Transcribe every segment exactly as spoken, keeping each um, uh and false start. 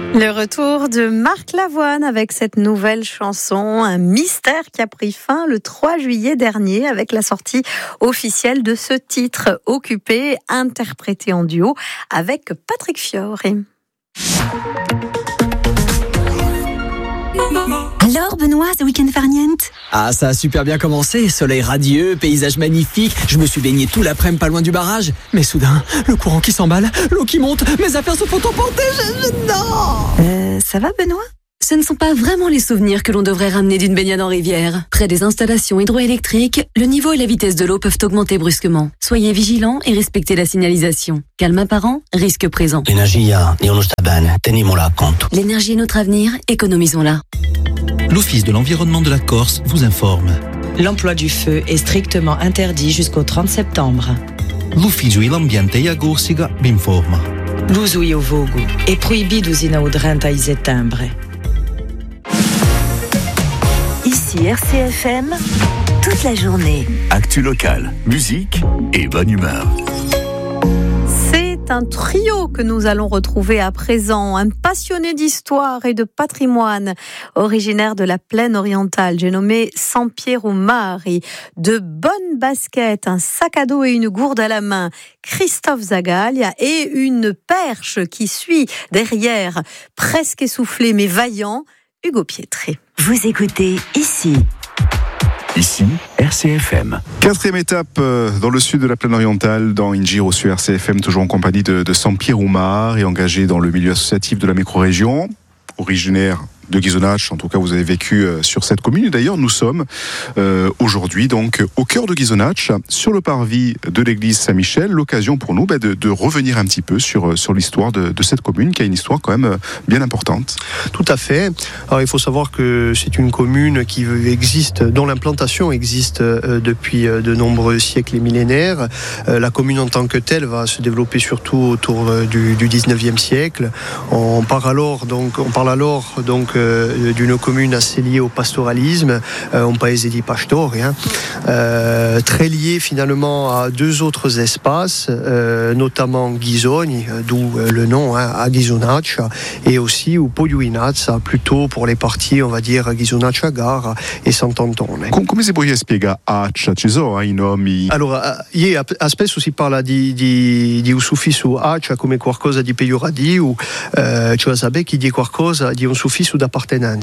Le retour de Marc Lavoine avec cette nouvelle chanson, un mystère qui a pris fin le trois juillet dernier avec la sortie officielle de ce titre, Occupé, interprété en duo avec Patrick Fiori. Alors Benoît, ce week-end farniente? Ah, ça a super bien commencé, soleil radieux, paysage magnifique, je me suis baigné tout l'après-midi pas loin du barrage, mais soudain, le courant qui s'emballe, l'eau qui monte, mes affaires se font emporter, je, je... non Euh, ça va Benoît? Ce ne sont pas vraiment les souvenirs que l'on devrait ramener d'une baignade en rivière. Près des installations hydroélectriques, le niveau et la vitesse de l'eau peuvent augmenter brusquement. Soyez vigilants et respectez la signalisation. Calme apparent, risque présent. L'energia è uno sta bene, teniamola a conto. L'énergie est notre avenir, économisons-la. L'Office de l'environnement de la Corse vous informe. L'emploi du feu est strictement interdit jusqu'au trente septembre. L'Ufficio dell'Ambiente e a Corsica vi informa. L'uso e o vogo è proibido inaudrente ai settembre. Ici R C F M, toute la journée. Actu locale, musique et bonne humeur. C'est un trio que nous allons retrouver à présent, un passionné d'histoire et de patrimoine, originaire de la plaine orientale, j'ai nommé Sampiero Mari, de bonnes baskets, un sac à dos et une gourde à la main, Christophe Zagaglia, et une perche qui suit derrière, presque essoufflé mais vaillant, Hugo Pietré. Vous écoutez ici. Ici, R C F M. Quatrième étape dans le sud de la plaine orientale, dans Ingiro sur R C F M, toujours en compagnie de, de Sampiero Mari, engagé dans le milieu associatif de la micro-région, originaire de Ghisonaccia. En tout cas, vous avez vécu sur cette commune. Et d'ailleurs, nous sommes euh, aujourd'hui donc au cœur de Ghisonaccia, sur le parvis de l'église Saint-Michel. L'occasion pour nous bah, de, de revenir un petit peu sur, sur l'histoire de, de cette commune, qui a une histoire quand même bien importante. Tout à fait. Alors, il faut savoir que c'est une commune qui existe, dont l'implantation existe euh, depuis de nombreux siècles et millénaires. Euh, la commune en tant que telle va se développer surtout autour euh, du, du dix-neuvième siècle. On parle alors donc, on parle alors donc d'une commune assez liée au pastoralisme, euh, un paese di pastori, hein, euh, très liée finalement à deux autres espaces, euh, notamment Ghisoni, d'où le nom hein, à Ghisonaccia, et aussi au Pogliuinazza, plutôt pour les parties, on va dire, Ghisonaccia Gara e Sant'Antone. Come si può spiegare Accia? Ci sono i nomi? Allora, io spesso si parla di, di, di un suffisso Accia come qualcosa di peggiorativo, eh, cioè sapere che di qualcosa di un suffisso d'appartenenza.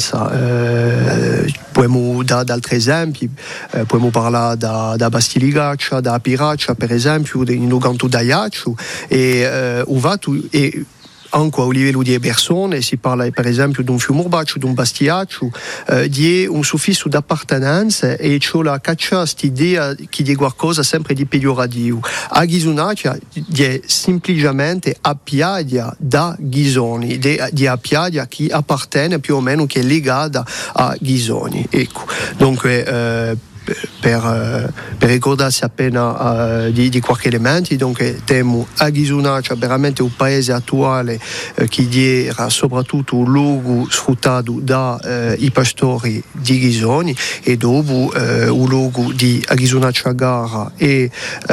Eh, possiamo dare altri esempi, eh, possiamo parlare da, da Bastiligaccia, da Piraccia per esempio, in Luganto da Iaccio, e eh, Uvato e anche a livello di persone si parla per esempio di un fiume urbaccio, di un bastiaccio, eh, di un suffisso d'appartenenza e c'è la caccia quest'idea che di qualcosa sempre di peggiorativo. A Ghisonaccia è semplicemente Appiadia da Ghisoni, di Appiadia che appartiene più o meno, che è legata a Ghisoni. Ecco, dunque eh, Per, uh, per ricordarsi appena uh, di, di qualche elemento, dunque temo a Ghisonaccia veramente un paese attuale uh, che era soprattutto un luogo sfruttato dai uh, pastori di Ghisoni, e dopo uh, un luogo di a Ghisonaccia Gara e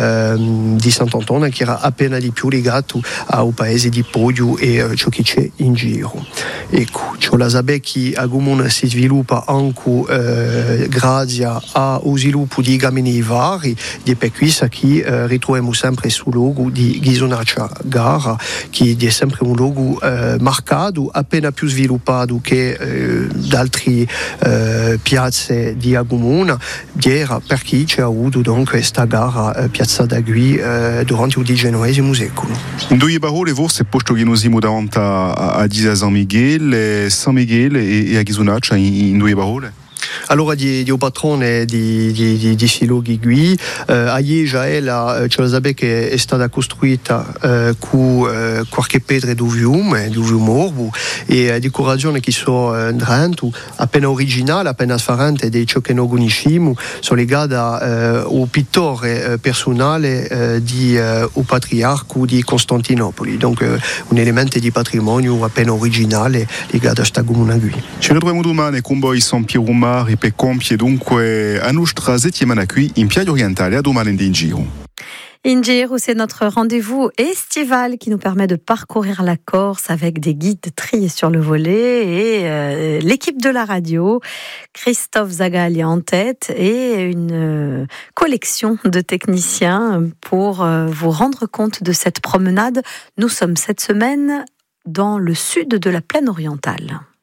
uh, di Sant'Antone che era appena di più legato a un paese di Poggio e uh, ciò che c'è in giro. Ecco, c'è la sapere che a Comune si sviluppa anche uh, grazie a o sviluppo di gamini vari, di per questo che eh, ritroviamo sempre sul logo di Ghisonaccia Gara, che è sempre un logo eh, marcato, appena più sviluppato che eh, da altre eh, piazze di Agumona, era perché c'è avuto donc questa gara eh, piazza d'Agui eh, durante il diciannovesimo secolo. In due parole, forse posto che noi siamo davanti a, a San Miguel, San Miguel e, e a Ghisonaccia in, in due parole? Allora di, di un patrone di, di, di, di Silo Ghigui, eh, a Ieja ella, ce la sapete che è stata costruita eh, con eh, qualche pietre di fiume, di fiume orbo, e eh, decorazioni che sono eh, dentro, appena originale, appena sfarente di ciò che noi conosciamo, sono legate eh, al pittore eh, personale eh, di eh, un patriarco di Costantinopoli, donc eh, un elemento di patrimonio appena originale legato a questa comune qui. Ci ritroviamo domani con voi Sampiero Mari e compie dunque a nostra settimana qui in Piaglia Orientale, a domani in giro. Injiro, c'est notre rendez-vous estival qui nous permet de parcourir la Corse avec des guides triés sur le volet et euh, l'équipe de la radio, Christophe Zagali en tête et une euh, collection de techniciens pour euh, vous rendre compte de cette promenade. Nous sommes cette semaine dans le sud de la plaine orientale.